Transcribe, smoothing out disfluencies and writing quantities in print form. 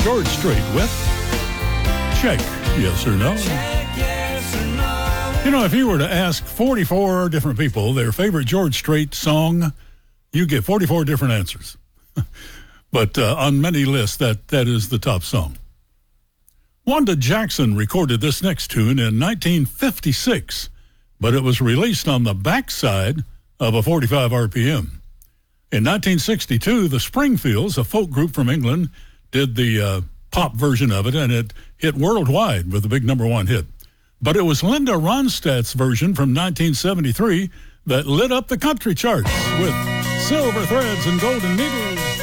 George Strait with Check, Yes or No. You know, if you were to ask 44 different people their favorite George Strait song, you get 44 different answers. But on many lists, that is the top song. Wanda Jackson recorded this next tune in 1956, but it was released on the backside of a 45 RPM. In 1962, the Springfields, a folk group from England, did the pop version of it, and it hit worldwide with a big #1 hit. But it was Linda Ronstadt's version from 1973 that lit up the country charts with Silver Threads and Golden Needles.